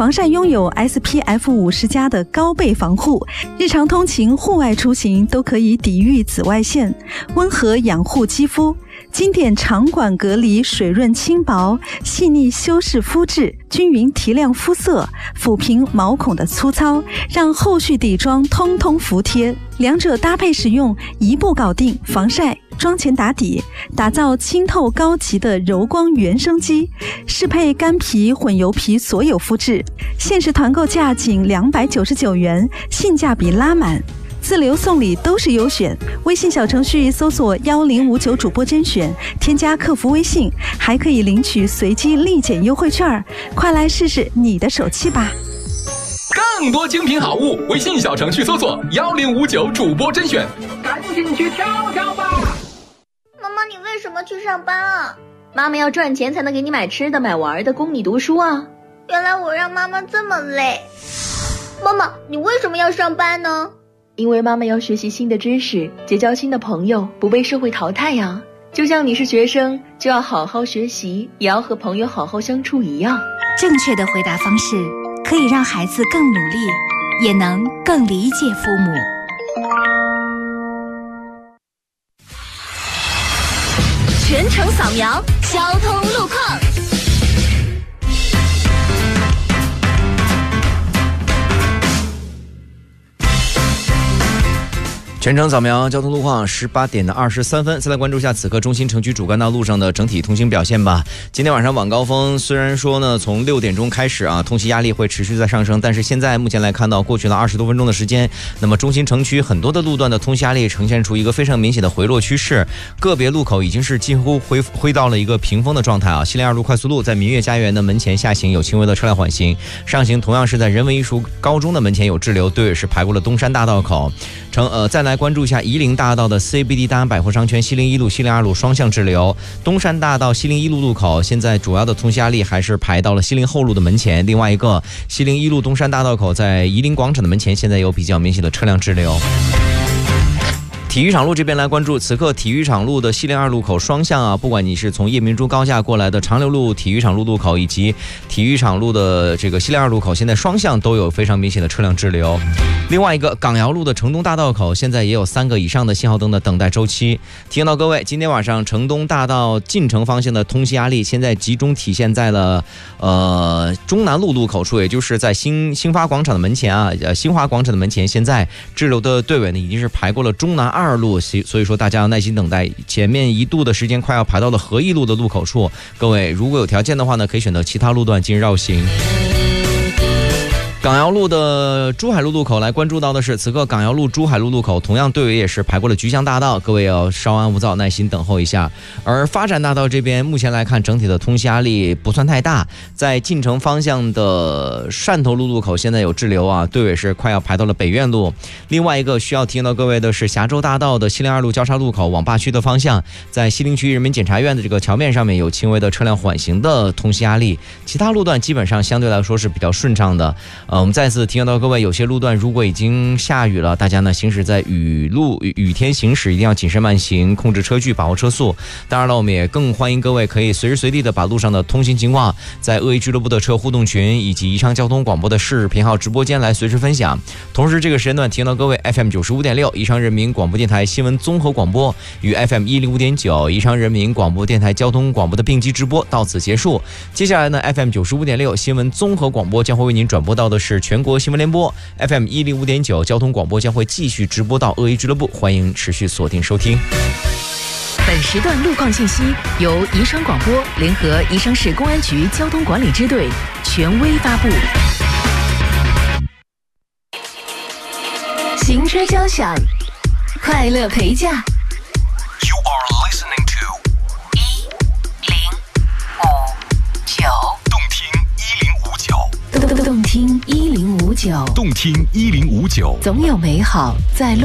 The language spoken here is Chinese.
防晒拥有 SPF50+的高倍防护，日常通勤、户外出行都可以抵御紫外线，温和养护肌肤。经典长管隔离，水润轻薄，细腻修饰肤质，均匀提亮肤色，抚平毛孔的粗糙，让后续底妆通通服帖。两者搭配使用，一步搞定防晒、妆前打底，打造清透高级的柔光原生肌，适配干皮、混油皮所有肤质。限时团购价仅299元，性价比拉满。自留送礼都是优选，微信小程序搜索1059主播甄选，添加客服微信，还可以领取随机立减优惠券，快来试试你的手气吧！ 更多精品好物，微信小程序搜索1059主播甄选，赶紧去挑挑吧！ 妈妈，你为什么去上班啊？ 妈妈要赚钱才能给你买吃的买玩的，供你读书啊。 原来我让妈妈这么累。妈妈，你为什么要上班呢？ 因为妈妈要学习新的知识，结交新的朋友，不被社会淘汰呀。就像你是学生，就要好好学习，也要和朋友好好相处一样。 正确的回答方式可以让孩子更努力，也能更理解父母。 全程扫描交通路况。 全程扫描交通路况，18点23分。再来关注一下此刻中心城区主干道路上的整体通行表现吧。今天晚上晚高峰虽然说呢，从6点钟开始啊，通行压力会持续在上升，但是现在目前来看到，过去了20多分钟的时间，那么中心城区很多的路段的通行压力呈现出一个非常明显的回落趋势，个别路口已经是几乎回到了一个平风的状态啊。西陵2路快速路在民悦家园的门前下行有轻微的车辆缓行，上行同样是在人文艺术高中的门前有滞留，队尾是排过了东山大道口。再来关注一下夷陵大道的 CBD 大安百货商圈西陵1路、西陵2路双向滞留，东山大道西陵1路路口现在主要的通行压力还是排到了西陵后路的门前，另外一个西陵1路东山大道口在夷陵广场的门前现在有比较明显的车辆滞留。体育场路这边来关注，此刻体育场路的西陵2路口双向啊，不管你是从夜明珠高架过来的长流路体育场路路口，以及体育场路的这个西陵2路口，现在双向都有非常明显的车辆滞留。另外一个港窑路的城东大道口现在也有3个以上的信号灯的等待周期。提醒到各位，今天晚上城东大道进城方向的通行压力现在集中体现在了中南路路口处，也就是在新华广场的门前啊，新华广场的门前，现在滞留的队尾呢已经是排过了中南2路，所以说大家要耐心等待，前面一度的时间快要排到了和义路的路口处，各位如果有条件的话呢，可以选择其他路段进行绕行。港窑路的珠海路路口来关注到的是，此刻港窑路珠海路路口同样队尾也是排过了菊江大道，各位要稍安勿躁，耐心等候一下。而发展大道这边目前来看，整体的通行压力不算太大，在进城方向的汕头路路口现在有滞留啊，队尾是快要排到了北苑路。另外一个需要提醒到各位的是，峡州大道的西陵2路交叉路口往坝区的方向，在西陵区人民检察院的这个桥面上面有轻微的车辆缓行的通行压力，其他路段基本上相对来说是比较顺畅的。我们再次提醒到各位，有些路段如果已经下雨了，大家呢行驶在雨天行驶一定要谨慎慢行，控制车距，把握车速。当然了，我们也更欢迎各位可以随时随地的把路上的通行情况在恶意俱乐部的车互动群以及宜昌交通广播的视频号直播间来随时分享。同时这个时间段提醒到各位 FM 95.6宜昌人民广播电台新闻综合广播与 FM 105.9宜昌人民广播电台交通广播的并机直播到此结束。接下来呢 FM 95.6新闻综合广播将会为您转播到的是全国新闻联播， FM 105.9交通广播将会继续直播到恶意俱乐部，欢迎持续锁定收听。 本时段路况信息由宜昌广播联合宜昌市公安局交通管理支队权威发布。行车交响，快乐陪驾。 You are listening to 1059，动听1059， 动听1059， 总有美好在路。